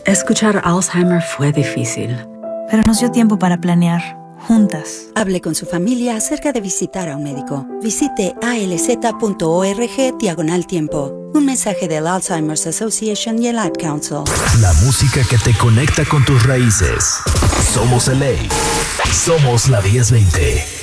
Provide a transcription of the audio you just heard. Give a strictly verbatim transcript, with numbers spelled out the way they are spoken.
Escuchar Alzheimer fue difícil. Pero nos dio tiempo para planear, juntas. Hable con su familia acerca de visitar a un médico. Visite alz.org diagonal tiempo. Un mensaje del Alzheimer's Association y el Ad Council. La música que te conecta con tus raíces. Somos L A. Somos la diez veinte.